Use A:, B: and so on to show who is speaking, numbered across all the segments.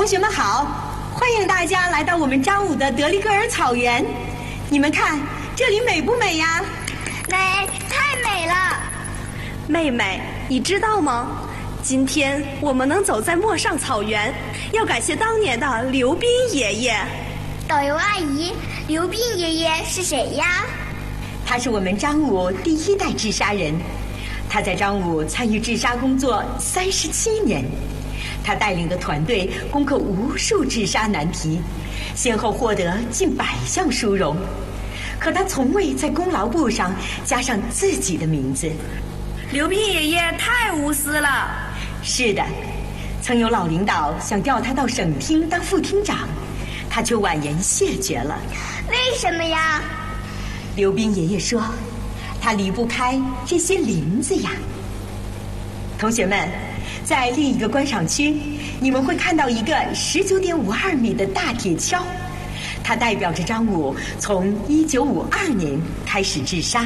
A: 同学们好，欢迎大家来到我们张武的德利戈尔草原。你们看，这里美不美呀？
B: 美，太美了。
C: 妹妹，你知道吗？今天我们能走在陌上草原，要感谢当年的刘斌爷爷。
B: 导游阿姨，刘斌爷爷是谁呀？
A: 他是我们张武第一代治沙人，他在张武参与治沙工作37年。他带领的团队攻克无数治沙难题，先后获得近100项殊荣。可他从未在功劳簿上加上自己的名字。
C: 刘斌爷爷太无私了。
A: 是的，曾有老领导想调他到省厅当副厅长，他却婉言谢绝了。
B: 为什么呀？
A: 刘斌爷爷说，他离不开这些林子呀。同学们，在另一个观赏区，你们会看到一个19.52米的大铁锹，它代表着张武从1952年开始治沙。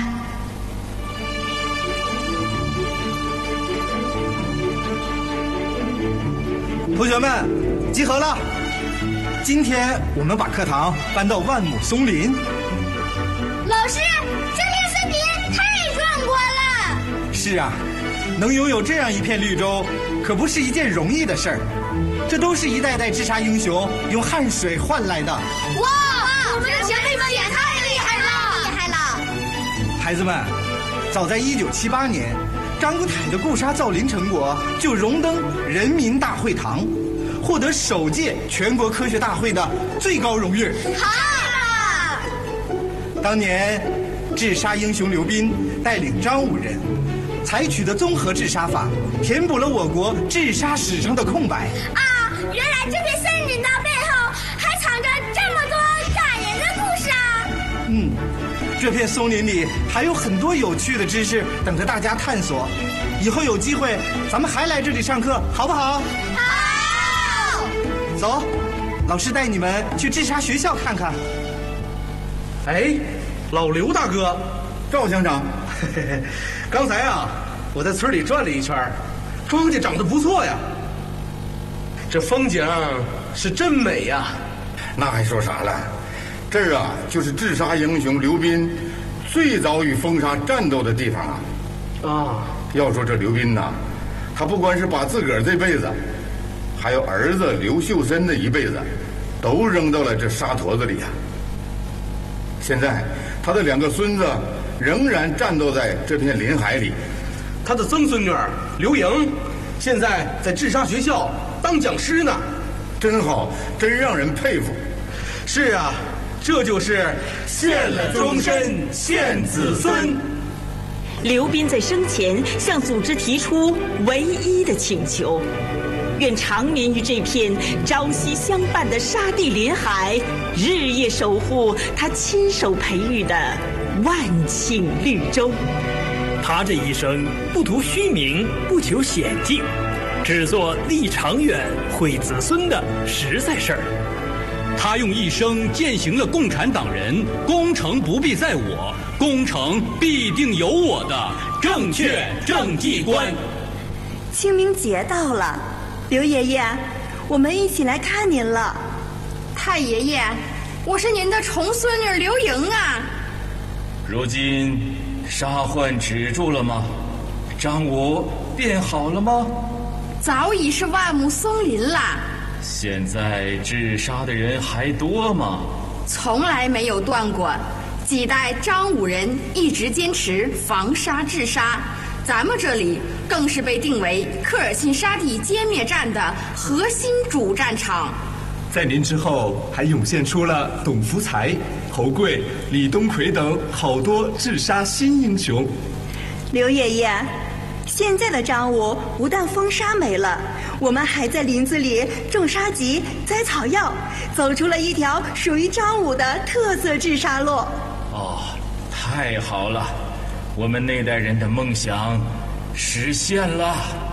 D: 同学们，集合了！今天我们把课堂搬到万亩松林。
B: 老师，这片森林太壮观了！
D: 是啊，能拥有这样一片绿洲，可不是一件容易的事儿。这都是一代代治沙英雄用汗水换来的。
B: 哇，我们的前辈们也太厉害了！厉害了！
D: 孩子们，早在1978年，张国泰的固沙造林成果就荣登人民大会堂，获得首届全国科学大会的最高荣誉。
B: 太了！
D: 当年，治沙英雄刘斌带领张武人，采取的综合治沙法，填补了我国治沙史上的空白。
B: 啊，原来这片森林的背后还藏着这么多感人的故事啊！
D: 这片松林里还有很多有趣的知识等着大家探索。以后有机会，咱们还来这里上课，好不好？
B: 好！
D: 走，老师带你们去治沙学校看看。
E: 哎，老刘大哥，赵乡长，刚才啊，我在村里转了一圈，庄稼长得不错呀。这风景是真美呀。
F: 那还说啥了？这儿啊，就是治沙英雄刘斌最早与风沙战斗的地方啊。
E: 啊，
F: 要说这刘斌呐，他不光是把自个儿这辈子，还有儿子刘秀森的一辈子，都扔到了这沙坨子里呀。现在他的2个孙子仍然战斗在这片林海里。
E: 他的曾孙女刘莹，现在在治沙学校当讲师呢。
F: 真好，真让人佩服。
E: 是啊，这就是献了终身献子孙。
A: 刘斌在生前向组织提出唯一的请求，愿长眠于这片朝夕相伴的沙地林海，日夜守护他亲手培育的万顷绿洲。
G: 他这一生不图虚名，不求显敬，只做立长远、惠子孙的实在事儿。
H: 他用一生践行了共产党人“功成不必在我，功成必定有我”的正确政绩观。
C: 清明节到了，刘爷爷，我们一起来看您了。
I: 太爷爷，我是您的重孙女刘莹啊。
J: 如今沙患止住了吗？张武变好了吗？
I: 早已是万亩松林啦。
J: 现在治沙的人还多吗？
I: 从来没有断过，几代张武人一直坚持防沙治沙。咱们这里更是被定为科尔沁沙地歼灭战的核心主战场。
K: 在您之后，还涌现出了董福才、侯贵、李东奎等好多治沙新英雄。
C: 刘爷爷，现在的张武不但风沙没了，我们还在林子里种沙棘、栽草药，走出了一条属于张武的特色治沙路。
J: 哦，太好了，我们那代人的梦想实现了。